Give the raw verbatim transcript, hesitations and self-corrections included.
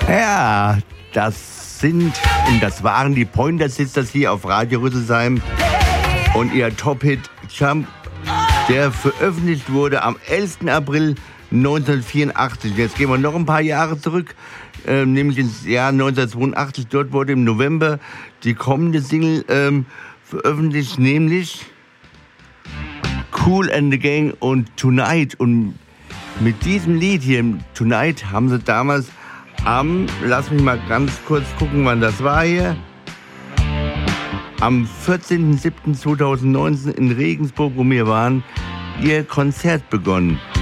Ja, das sind und das waren die Pointer Sisters hier auf Radio Rüsselsheim und ihr Top-Hit Jump, der veröffentlicht wurde am elften April neunzehnhundertvierundachtzig. Jetzt gehen wir noch ein paar Jahre zurück, äh, nämlich ins Jahr neunzehnhundertzweiundachtzig. Dort wurde im November die kommende Single ähm, veröffentlicht, nämlich Kool and the Gang und Tonight. Und mit diesem Lied hier, Tonight, haben sie damals am, lass mich mal ganz kurz gucken, wann das war hier, am vierzehnten siebten zweitausendneunzehn in Regensburg, wo wir waren, ihr Konzert begonnen.